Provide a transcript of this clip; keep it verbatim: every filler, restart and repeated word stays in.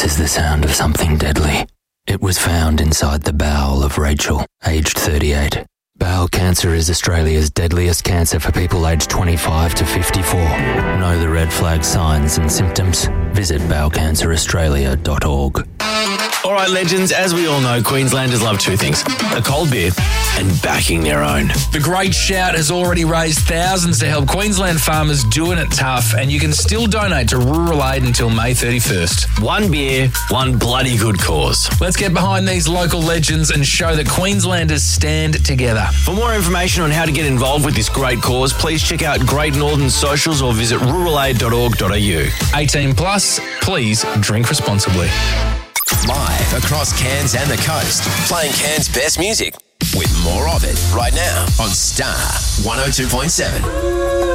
This is the sound of something deadly. It was found inside the bowel of Rachel, aged thirty-eight. Bowel cancer is Australia's deadliest cancer for people aged twenty-five to fifty-four. Know the red flag signs and symptoms? Visit bowel cancer australia dot org. All right, legends, as we all know, Queenslanders love two things: a cold beer and backing their own. The Great Shout has already raised thousands to help Queensland farmers doing it tough, and you can still donate to Rural Aid until May thirty-first. One beer, one bloody good cause. Let's get behind these local legends and show that Queenslanders stand together. For more information on how to get involved with this great cause, please check out Great Northern socials or visit rural aid dot org dot a u. eighteen plus, please drink responsibly. Live across Cairns and the coast, playing Cairns' best music with more of it right now on Star one oh two point seven.